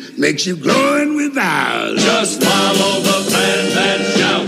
makes you glowing without. Just follow the band and shout.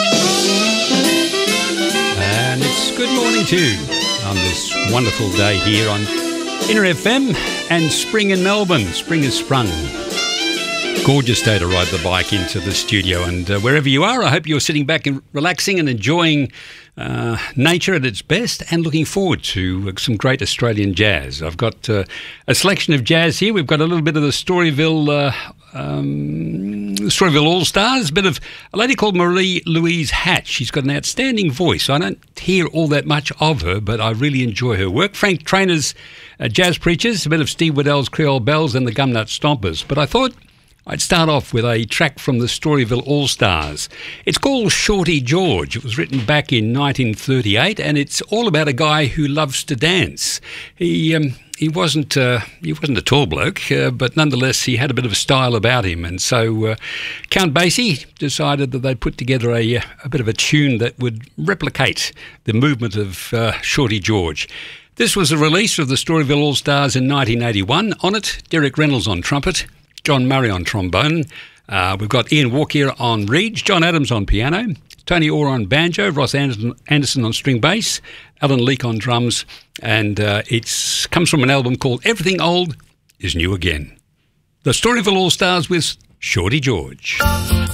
And it's good morning to you on this wonderful day here on Inner FM and spring in Melbourne. Spring has sprung. Gorgeous day to ride the bike into the studio, and wherever you are, I hope you're sitting back and relaxing and enjoying nature at its best and looking forward to some great Australian jazz. I've got a selection of jazz here. We've got a little bit of the Storyville All-Stars, a bit of a lady called Marie-Louise Hatch. She's got an outstanding voice. I don't hear all that much of her, but I really enjoy her work. Frank Trainor's Jazz Preachers, a bit of Steve Waddell's Creole Bells and the Gumnut Stompers. But I thought I'd start off with a track from the Storyville All-Stars. It's called Shorty George. It was written back in 1938, and it's all about a guy who loves to dance. He wasn't a tall bloke, but nonetheless he had a bit of a style about him, and so Count Basie decided that they'd put together a bit of a tune that would replicate the movement of Shorty George. This was a release of the Storyville All-Stars in 1981. On it, Derek Reynolds on trumpet, John Murray on trombone. We've got Ian Walker on reeds, John Adams on piano, Tony Orr on banjo, Ross Anderson on string bass, Alan Leake on drums, and it comes from an album called Everything Old is New Again. The Storyville All-Stars with Shorty George.